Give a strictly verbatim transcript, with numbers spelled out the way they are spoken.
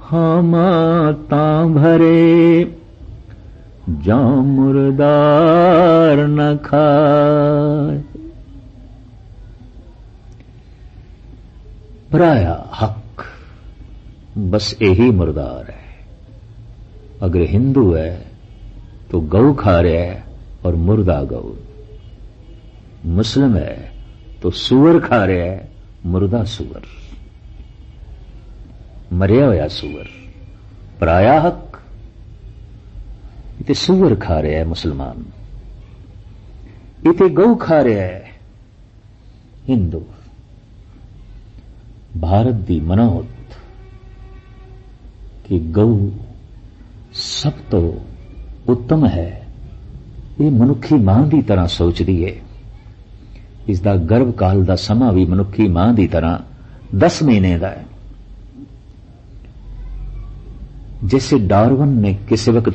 हामा तां भरे जां मुर्दार न खाए। पराया हक बस यही मुर्दार है। अगर हिंदू है तो गऊ खा रहा है और मुर्दा गऊ, मुस्लिम है तो सूअर खा रहा है, मुर्दा सूअर, मरिया होया सूअर। पराया हक इते सूअर खा रहा है मुसलमान, इते गऊ खा रहा है हिंदू। भारत दी मनौत कि गऊ सब तो उत्तम है, ये मनुखी मां दी तरह सोचदी है। इसदा गर्भ काल दा समा भी मनुखी मां दी तरह दस महीने दा है। जैसे डार्विन ने किसी वक्त